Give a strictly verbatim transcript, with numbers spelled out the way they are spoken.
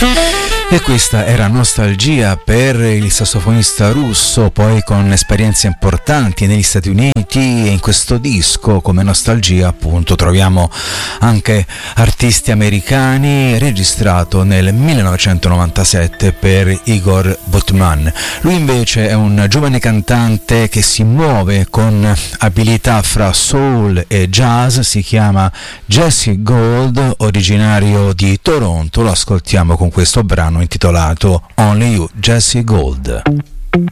E questa era Nostalgia per il sassofonista russo, poi con esperienze importanti negli Stati Uniti, e in questo disco come Nostalgia appunto troviamo anche artisti americani, registrato nel millenovecentonovantasette per Igor Butman. Lui invece è un giovane cantante che si muove con abilità fra soul e jazz, si chiama Jesse Gold, originario di Toronto. Lo ascoltiamo con questo brano intitolato Only You, Jesse Gold.